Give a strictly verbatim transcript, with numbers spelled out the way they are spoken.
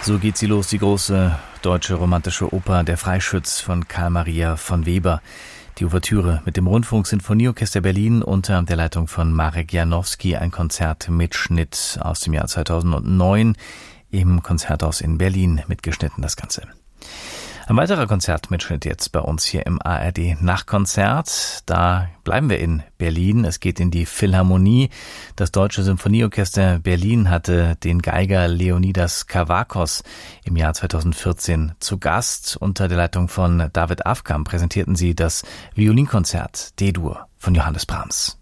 So geht sie los, die große deutsche romantische Oper Der Freischütz von Karl Maria von Weber. Die Ouvertüre mit dem Rundfunk-Sinfonieorchester Berlin unter der Leitung von Marek Janowski, ein Konzertmitschnitt aus dem Jahr zweitausendneun im Konzerthaus in Berlin mitgeschnitten, das Ganze. Ein weiterer Konzertmitschnitt jetzt bei uns hier im A R D Nachtkonzert. Da bleiben wir in Berlin. Es geht in die Philharmonie. Das Deutsche Symphonieorchester Berlin hatte den Geiger Leonidas Kavakos im Jahr zweitausendvierzehn zu Gast. Unter der Leitung von David Afkam präsentierten sie das Violinkonzert D-Dur von Johannes Brahms.